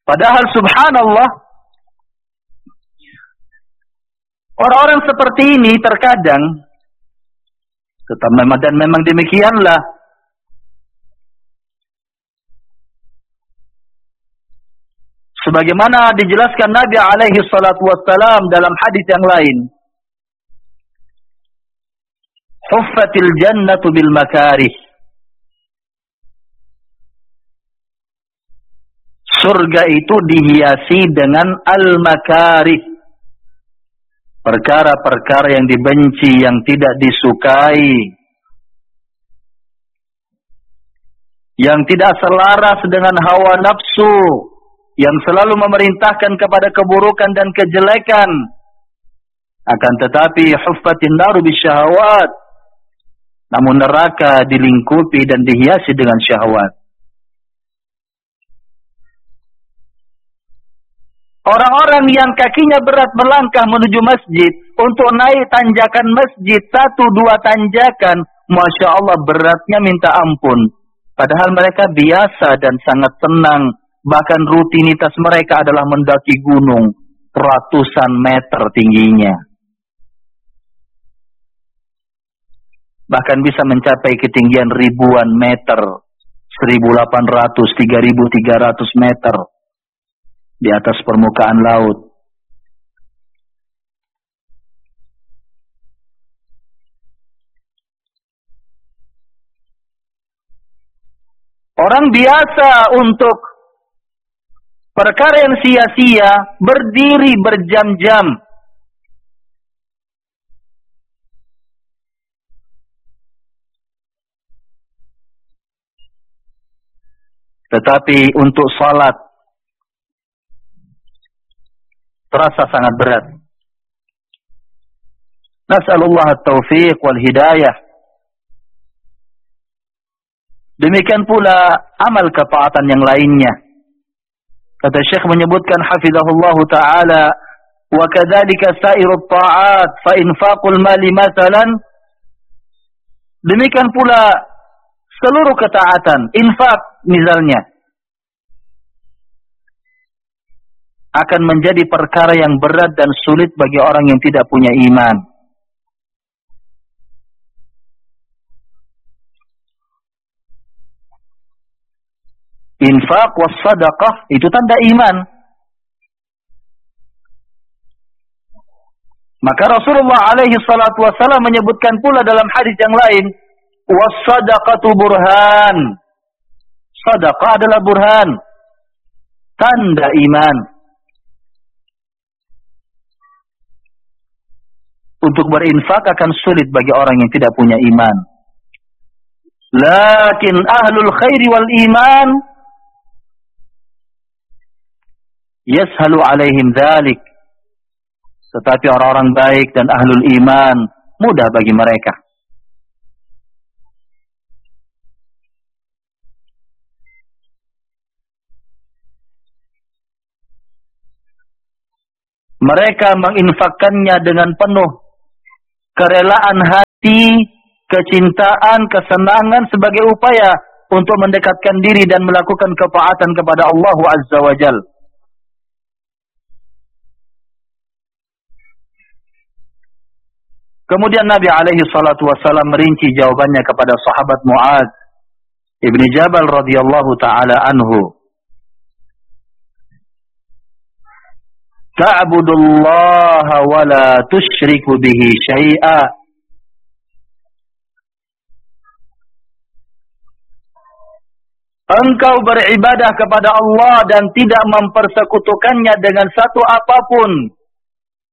Padahal subhanallah, orang-orang seperti ini terkadang, dan memang demikianlah, sebagaimana dijelaskan Nabi alaihi salatu wassalam dalam hadis yang lain, huffatil jannatu bil makarih. Surga itu dihiasi dengan al-makarih. Perkara-perkara yang dibenci, yang tidak disukai, yang tidak selaras dengan hawa nafsu, yang selalu memerintahkan kepada keburukan dan kejelekan. Akan tetapi huffatin naru bisyahawat. Namun neraka dilingkupi dan dihiasi dengan syahwat. Orang-orang yang kakinya berat melangkah menuju masjid, untuk naik tanjakan masjid, 1-2 tanjakan, Masya Allah beratnya minta ampun. Padahal mereka biasa dan sangat senang. Bahkan rutinitas mereka adalah mendaki gunung, ratusan meter tingginya. Bahkan bisa mencapai ketinggian ribuan meter, 1.800, 3.300 meter. Di atas permukaan laut. Orang biasa untuk perkara yang sia-sia berdiri berjam-jam. Tetapi untuk salat terasa sangat berat. Nas'alullah at-taufiq wal hidayah. Demikian pula amal ketaatan yang lainnya. Kata Syekh menyebutkan hafizahullah ta'ala, wa kadzalika sairut ta'at fa infaqul mali mathalan. Demikian pula seluruh ketaatan, infak misalnya, akan menjadi perkara yang berat dan sulit bagi orang yang tidak punya iman. Infak was sadaqah itu tanda iman. Maka Rasulullah alaihi salatu wassalam menyebutkan pula dalam hadis yang lain, was sadaqatu burhan. Sadaqah adalah burhan, tanda iman. Untuk berinfak akan sulit bagi orang yang tidak punya iman. Lakin ahlul khairi wal iman yashalu alaihim dzalik. Tetapi orang-orang baik dan ahlul iman mudah bagi mereka. Mereka menginfakkannya dengan penuh kerelaan hati, kecintaan, kesenangan sebagai upaya untuk mendekatkan diri dan melakukan ketaatan kepada Allah Azza wa Jalla. Kemudian Nabi alaihi salatu wassalam merinci jawabannya kepada sahabat Mu'adz ibn Jabal radhiyallahu ta'ala anhu. Ta'budullaha wa la tusyriku bihi syai'a. Engkau beribadah kepada Allah dan tidak mempersekutukannya dengan satu apapun.